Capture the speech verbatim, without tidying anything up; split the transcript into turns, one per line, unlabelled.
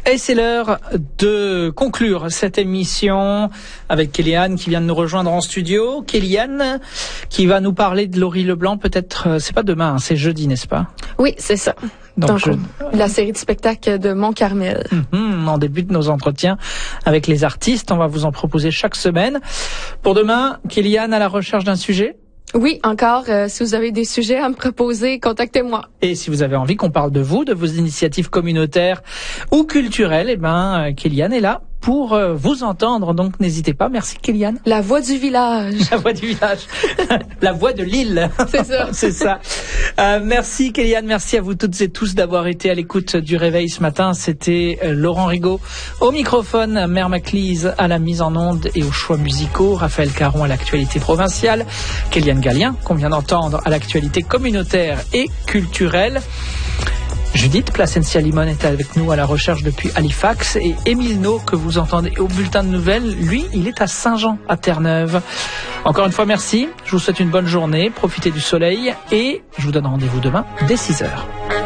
Et c'est l'heure de conclure cette émission avec Kéliane qui vient de nous rejoindre en studio. Kéliane qui va nous parler de Laurie Leblanc, peut-être, c'est pas demain, hein, c'est jeudi, n'est-ce pas?
Oui, c'est ça. Donc, Donc je... la série de spectacles de Mont-Carmel.
Mmh, on débute nos entretiens avec les artistes, on va vous en proposer chaque semaine. Pour demain, Kéliane à la recherche d'un sujet?
Oui, encore, euh, si vous avez des sujets à me proposer, contactez-moi.
Et si vous avez envie qu'on parle de vous, de vos initiatives communautaires ou culturelles, eh ben, Kéliane est là pour euh, vous entendre. Donc, n'hésitez pas. Merci, Kéliane.
La voix du village.
La voix du village. La voix de l'île.
C'est ça.
C'est ça. Euh, merci, Kéliane. Merci à vous toutes et tous d'avoir été à l'écoute du Réveil ce matin. C'était euh, Laurent Rigaud au microphone, Mère Maclise à la mise en onde et aux choix musicaux, Raphaël Caron à l'actualité provinciale, Kéliane Gallien, qu'on vient d'entendre, à l'actualité communautaire et culturelle. Judith Placencia-Limon est avec nous à la recherche depuis Halifax et Émile No, que vous entendez au bulletin de nouvelles, lui, il est à Saint-Jean, à Terre-Neuve. Encore une fois, merci. Je vous souhaite une bonne journée. Profitez du soleil et je vous donne rendez-vous demain dès six heures.